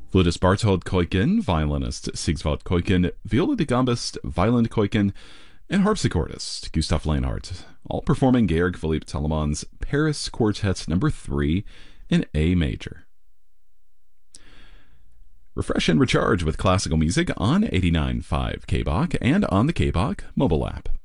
Flutist Barthold Koiken, violinist Sigsvald Koiken, viola da gambist Wieland Koiken, and harpsichordist Gustav Leinhardt, all performing Georg Philipp Telemann's Paris Quartet No. 3 in A major. Refresh and recharge with classical music on 89.5 KBach and on the KBach mobile app.